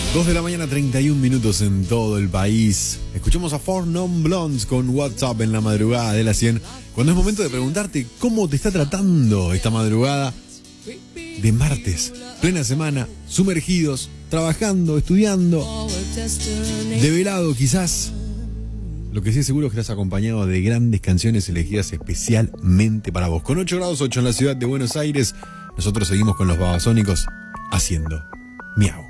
2 de la mañana, 31 minutos en todo el país. Escuchamos a Four Non Blondes con WhatsApp en la madrugada de la 100. Cuando es momento de preguntarte cómo te está tratando esta madrugada de martes, plena semana, sumergidos, trabajando, estudiando, develado quizás. Lo que sí es seguro es que estás acompañado de grandes canciones elegidas especialmente para vos. Con 8 grados 8 en la ciudad de Buenos Aires, nosotros seguimos con los Babasónicos haciendo miau.